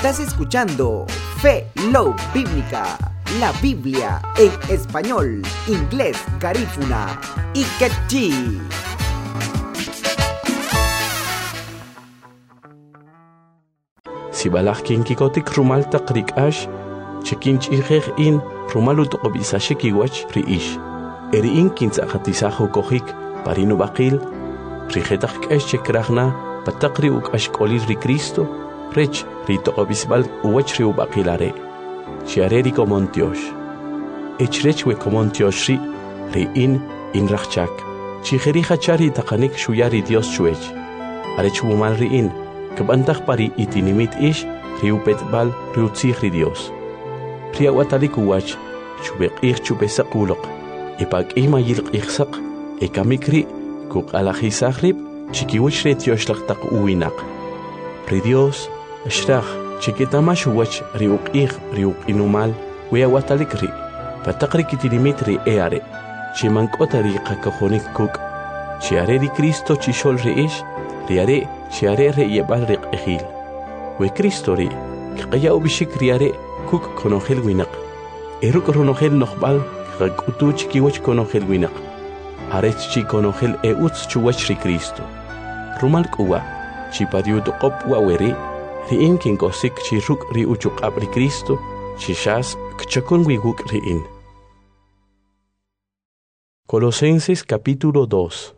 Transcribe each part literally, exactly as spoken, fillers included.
Estás escuchando Fe Love Bíblica, la Biblia en español, inglés, garífuna y quechí. Sibalach kin kikotik rumal taqrik ash, chekinch ihej in rumalu toqobisa shekiwach riish. Eri in kintzaqatisajo kohik parino baqil, rijetak ash chekragna pataqri uk ash kolir ri Cristo, rech ri toqobisbal uwach ri ubaqilare. Chiareri komontiosh. Echrech we komontiosh ri, ri in in rachchak. Chijeri hachari taqanik shuyari Dios chuech. Arech umal ri in. Kebantak pari itinimit ish riupet bal riutzih ri Dios. Pria watalik uwach chubek ich chubesak ulok. Ipak ima yilq ichsak ekamikri kuk alajisahrib chikiwich retioshlag tak uwinak. Pri Dios ashrach chikitamash uwach riuk ich riuk inumal wea watalik ri. Patakri kitinimit ri eare. Chimankota ri kakahonik kuk. Chiare ri Cristo chishol ri ish riare chiare re yebal riq ejil. We Cristo ri, kaya ubishik riare kuk konogel winak. Eruk ronogel nohbal kag utu chikiwach konogel winak. Arech chi konogel e uts chuwach ri Cristo. Rumal kuwa, chi pariud qop wa weri, ri in kinkosik chi ruk ri uchuk ab ri Cristo, chi shas kchakun wiguk ri in. Colosenses capítulo dos.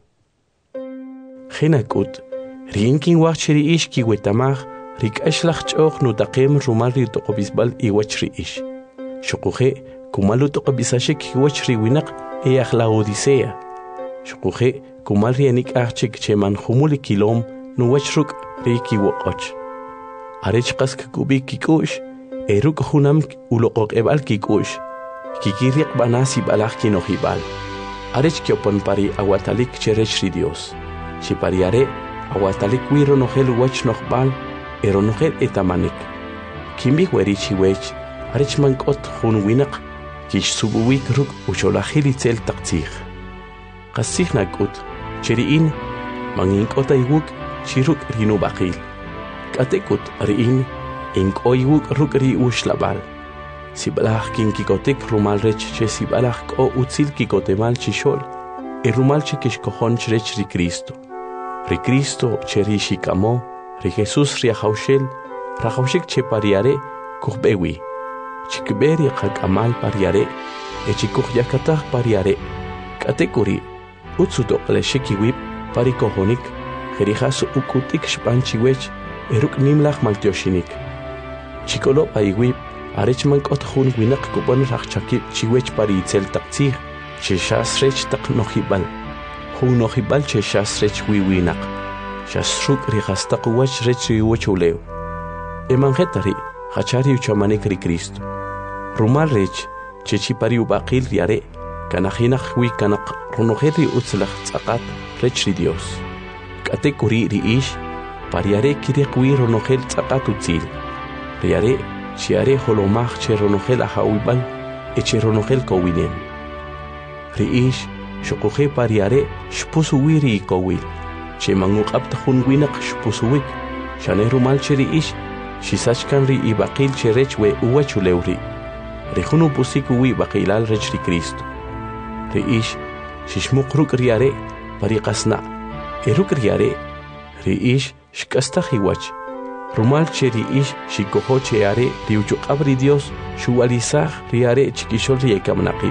Genakut, Rinkin wachri ish ki wetamag, rik ashlach och no taqem rumari toqobisbal i wachri ish. Shukuhe, kumalu toqobisashek ki wachri winak e akhla odisea. Shukuhe, kumalri anik achik cheman humuli kilom no wachruk riki wokoch. Arech qask kubi kikush, eruk hunam ulokok ebal kikush. Kikirik banasi balak kinohibal. Arech kiopon pari awatalik cherechri Dios. Chipariare, awatalik wiro nogel wach nogbal, ero nogel etamanik. Kimbi werichi wech, arichman kot hun winak, kish subuwik ruk ucholahili zel taktzich. Qasich nakut, cheriin, mangink otaywuk, chiruk rinu bakil. Katekut riin, ink oywuk ruk ri ushlabal. Sibalach kin kikotek rumal rech che sibalach ko utzil kikotemal chishol, e rumal che kishkohon chrech ri Cristo. Ri Cristo cheri shikamo, ri Jesus ri haushel, rahaushik che pariare, kuhbewi. Chikberi kakamal pariare, e chikuh yakatah pariare. Katekuri, utsuto kleshikiwip, parikohonik, jerijas ukutik shpanchiwech, eruk nimlach maltioshinik. Chikolo paiwip, arechman kothun winak kubon rachchaki chiwech pari itzel taktzir, cheshas rech tak nohibal. Hun nohibal che shas rech wiwinak. Shasruk rihastaq wach rech riwachuleo. Emangetari, hachari uchamanek ri Cristo. Rumal rech, che chipari ubaqil riare, kanajinach wi kanak runogeri utzlach tzaqat rech ri Dios. Kate kuri ri ish, pariare kirek wi runogel tzaqat utzil. Riare, chiare holomach che runogel ahawibal, eche runogel kowinem. Ri ish, Shukuhe pariare, shpusu wiri kowil. Che manguk abtahun winak shpusuwik. Shane rumal cheri ish, shisachkan ri i bakil cherech we uwachulewri. Rihunu pusiku wi bakilal rech ri Cristo. Ri ish, shishmukruk riare, pariqasna. Eruk riare, ri ish, shkastahiwach. Rumal cheri ish, shikoho cheare, ri uchukabri Dios, shuwalisah riare chikishol ri ekamnaqib.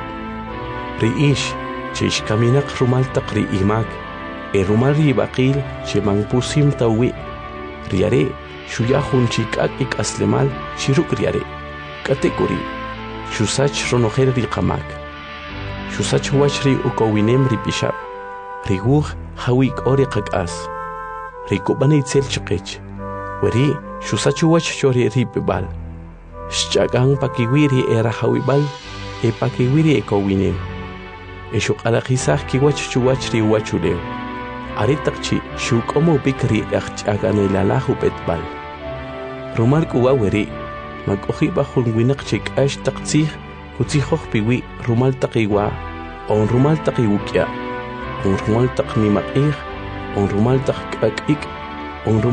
Ri ish, Chish kaminak rumal taqri imak, e rumal ri baqil, che mangpusim tawi. Riare, shuyahun chikak ik aslemal, shiruk riare. Katekuri, shusach ronoher ri qamak. Shusach wach ri ukowinem ri pishab. Riguh hawik ori qakas. Rikubani itzel chiqech. Weri, shusach wach chori ri bibal. Shchagang pakiwiri era hawibal, e pakiwiri ekowinem. Eshuk alakisah kiwach chuwach ri wachuleo. Aritakchi shuk omo bikri achagane lalahu betbal. Rumal kuwa weri, mag-ohi bahun winak chik ash taktsih, kutsihoh piwi rumal takiwa, on rumal takiwukya, on rumal taknimakih, on rumal takakik, on rumal